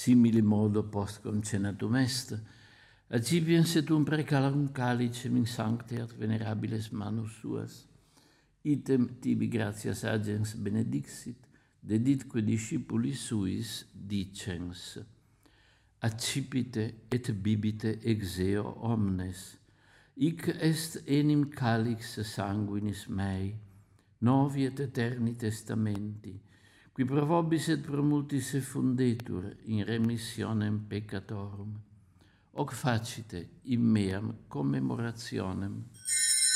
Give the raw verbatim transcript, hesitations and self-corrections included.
simili modo post concenatum est, accipiens et un precalam calicem in sancteat venerabiles manus suas, item tibi gratias agens benedixit, deditque discipulis suis dicens, accipite et bibite ex eo omnes, hic est enim calix sanguinis mei, novi et eterni testamenti, qui pro vobis et pro multis effundetur in remissionem peccatorum, hoc facite in meam commemorationem.